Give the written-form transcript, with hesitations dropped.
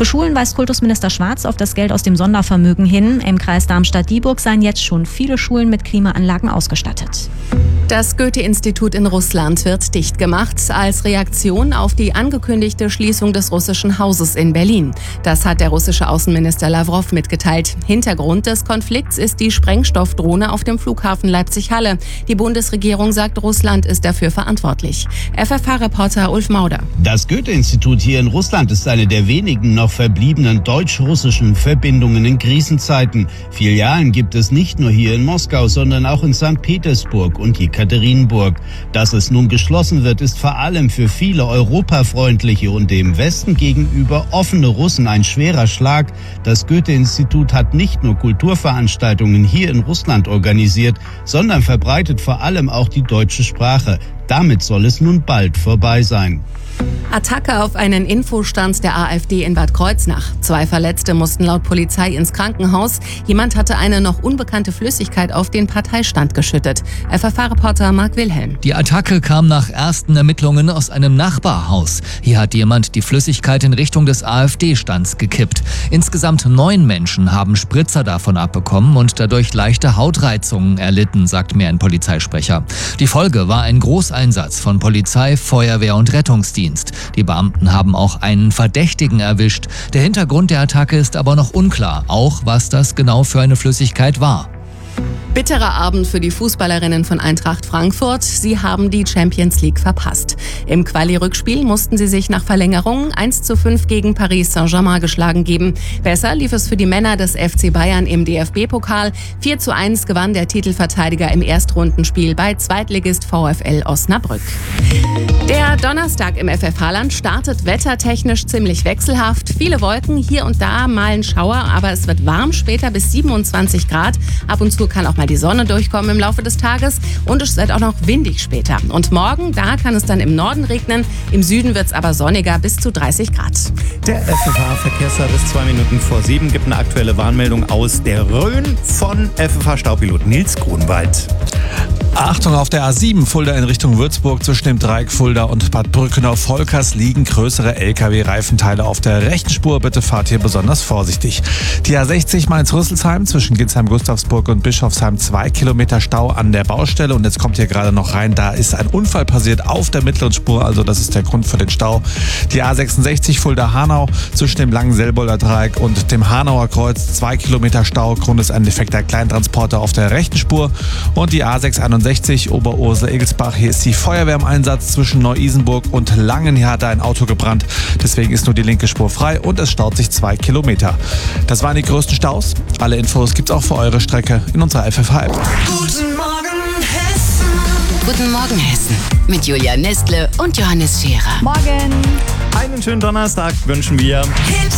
Für Schulen weist Kultusminister Schwarz auf das Geld aus dem Sondervermögen hin. Im Kreis Darmstadt-Dieburg seien jetzt schon viele Schulen mit Klimaanlagen ausgestattet. Das Goethe-Institut in Russland wird dicht gemacht als Reaktion auf die angekündigte Schließung des russischen Hauses in Berlin. Das hat der russische Außenminister Lavrov mitgeteilt. Hintergrund des Konflikts ist die Sprengstoffdrohne auf dem Flughafen Leipzig-Halle. Die Bundesregierung sagt, Russland ist dafür verantwortlich. FFH-Reporter Ulf Mauder. Das Goethe-Institut hier in Russland ist eine der wenigen noch verbliebenen deutsch-russischen Verbindungen in Krisenzeiten. Filialen gibt es nicht nur hier in Moskau, sondern auch in St. Petersburg und Jekaterinburg. Dass es nun geschlossen wird, ist vor allem für viele europafreundliche und dem Westen gegenüber offene Russen ein schwerer Schlag. Das Goethe-Institut hat nicht nur Kulturveranstaltungen hier in Russland organisiert, sondern verbreitet vor allem auch die deutsche Sprache. Damit soll es nun bald vorbei sein. Attacke auf einen Infostand der AfD in Bad Kreuznach. 2 Verletzte mussten laut Polizei ins Krankenhaus. Jemand hatte eine noch unbekannte Flüssigkeit auf den Parteistand geschüttet. FFH-Reporter Marc Wilhelm. Die Attacke kam nach ersten Ermittlungen aus einem Nachbarhaus. Hier hat jemand die Flüssigkeit in Richtung des AfD-Stands gekippt. Insgesamt 9 Menschen haben Spritzer davon abbekommen und dadurch leichte Hautreizungen erlitten, sagt mir ein Polizeisprecher. Die Folge war ein Großeinsatz von Polizei, Feuerwehr und Rettungsdienst. Die Beamten haben auch einen Verdächtigen erwischt. Der Hintergrund der Attacke ist aber noch unklar, auch was das genau für eine Flüssigkeit war. Bitterer Abend für die Fußballerinnen von Eintracht Frankfurt. Sie haben die Champions League verpasst. Im Quali-Rückspiel mussten sie sich nach Verlängerung 1:5 gegen Paris Saint-Germain geschlagen geben. Besser lief es für die Männer des FC Bayern im DFB-Pokal. 4:1 gewann der Titelverteidiger im Erstrundenspiel bei Zweitligist VfL Osnabrück. Der Donnerstag im FFH-Land startet wettertechnisch ziemlich wechselhaft. Viele Wolken, hier und da mal ein Schauer, aber es wird warm, später bis 27 Grad. Ab und zu kann auch mal die Sonne durchkommen im Laufe des Tages und es wird auch noch windig später. Und morgen, da kann es dann im Norden regnen, im Süden wird es aber sonniger bis zu 30 Grad. Der FFH-Verkehrsservice 7:02 gibt eine aktuelle Warnmeldung aus der Rhön von FFH-Staupilot Nils Grunwald. Achtung, auf der A7 Fulda in Richtung Würzburg zwischen dem Dreieck Fulda und Bad Brückenau-Volkers liegen größere LKW-Reifenteile auf der rechten Spur. Bitte fahrt hier besonders vorsichtig. Die A60 Mainz-Rüsselsheim zwischen Ginsheim-Gustavsburg und Bischofsheim 2 Kilometer Stau an der Baustelle. Und jetzt kommt hier gerade noch rein, da ist ein Unfall passiert auf der mittleren Spur, also das ist der Grund für den Stau. Die A66 Fulda-Hanau zwischen dem langen Selbolder Dreieck und dem Hanauer Kreuz 2 Kilometer Stau. Grund ist ein defekter Kleintransporter auf der rechten Spur. Und die A661 Oberursel-Egelsbach. Hier ist die Feuerwehr im Einsatz zwischen Neu-Isenburg und Langen. Hier hat ein Auto gebrannt. Deswegen ist nur die linke Spur frei und es staut sich 2 Kilometer. Das waren die größten Staus. Alle Infos gibt's auch für eure Strecke in unserer FFH-App. Guten Morgen Hessen. Guten Morgen Hessen. Mit Julia Nestle und Johannes Scherer. Morgen! Einen schönen Donnerstag wünschen wir.